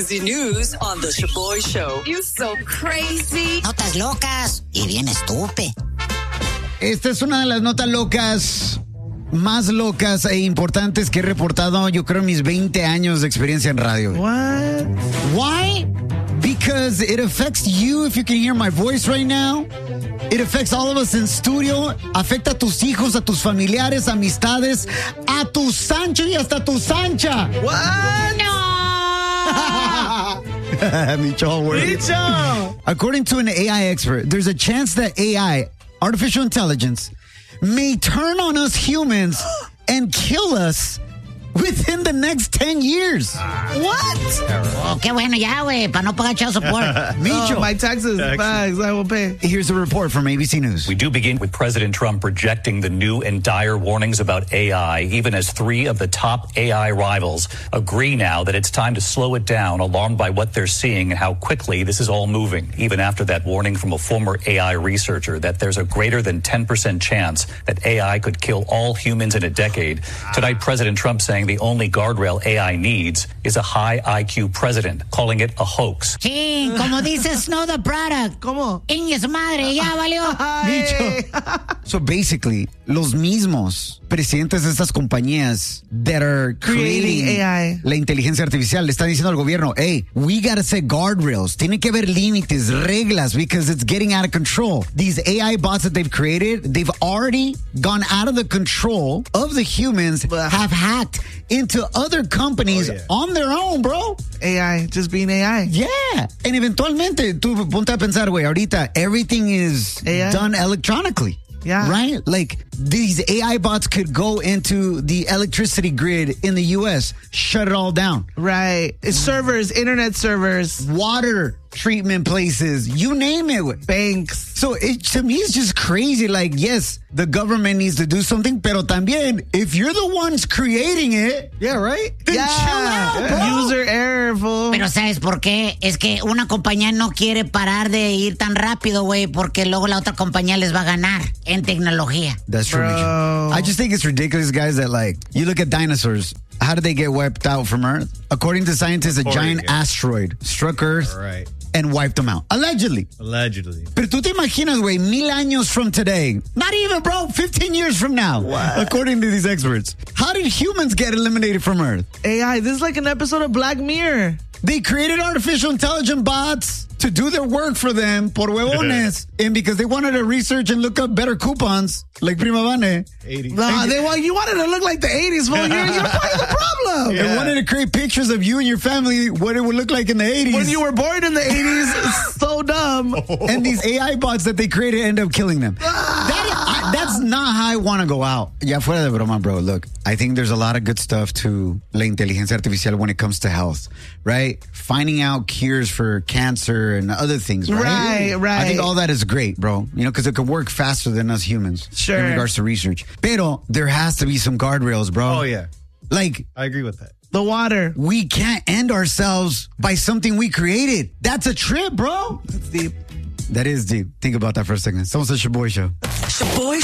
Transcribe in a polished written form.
crazy news on The Shaboy Show. You so crazy. Notas locas y bien estúpido. Esta es una de las notas locas más locas e importantes que he reportado, yo creo, en mis 20 años de experiencia en radio. What? Why? Because it affects you, if you can hear my voice right now. It affects all of us in studio. Afecta a tus hijos, a tus familiares, amistades, a tu Sancho y hasta tu Sancha. What? No. Micho. According to an AI expert, there's a chance that AI, artificial intelligence, may turn on us humans and kill us within the next 10 years. What? Oh, qué bueno ya, güey, para no pagar child support. Micho. My taxes, bags, I will pay. Here's a report from ABC News. We do begin with President Trump rejecting the new and dire warnings about AI, even as 3 of the top AI rivals agree now that it's time to slow it down, alarmed by what they're seeing and how quickly this is all moving, even after that warning from a former AI researcher that there's a greater than 10% chance that AI could kill all humans in a decade. Tonight, President Trump saying the only guardrail AI needs is a high IQ president, calling it a hoax. Sí, como dices, no the product. ¿Cómo? Inge su madre, ya valió. So basically, los mismos presidentes de estas compañías that are creating AI. La inteligencia artificial le están diciendo al gobierno, hey, we gotta set guardrails. Tiene que haber límites, reglas, because it's getting out of control. These AI bots that they've created, they've already gone out of the control of the humans, have hacked into other companies on their own, bro. AI, just being AI. Yeah. And eventualmente, tú ponte a pensar, güey, ahorita everything is AI? done electronically. Yeah. Right? Like, these AI bots could go into the electricity grid in the U.S., shut it all down. Right. It's servers, internet servers. Water treatment places, you name it. Banks. So to me, it's just crazy. Like, yes, the government needs to do something, pero también, if you're the ones creating it, yeah, right? Then chill out, bro. User error, fool. Pero ¿sabes por qué? Es que una compañía no quiere parar de ir tan rápido, güey, porque luego la otra compañía les va a ganar en tecnología. That's true. Bro. I just think it's ridiculous, guys, that, like, you look at dinosaurs. How did they get wiped out from Earth? According to scientists, a giant asteroid struck Earth and wiped them out. Allegedly. Pero tú te imaginas, güey, 1000 años from today. Not even, bro, 15 years from now. What? According to these experts. How did humans get eliminated from Earth? AI, this is like an episode of Black Mirror. They created artificial intelligence bots to do their work for them, por huevones, and because they wanted to research and look up better coupons, like Prima Vane. 80s. No, you wanted to look like the 80s, fool. You're part of the problem. They wanted to create pictures of you and your family, what it would look like in the 80s. When you were born in the 80s, it's so dumb. And these AI bots that they created end up killing them. That's not how I want to go out. Ya fuera de broma, bro. Look, I think there's a lot of good stuff to la inteligencia artificial when it comes to health, right? Finding out cures for cancer and other things, right? Right. I think all that is great, bro. You know, because it could work faster than us humans Sure. in regards to research. Pero there has to be some guardrails, bro. Oh, yeah. Like, I agree with that. The water. We can't end ourselves by something we created. That's a trip, bro. That's deep. That is deep. Think about that for a second. Somos el Shaboy Show. Shaboy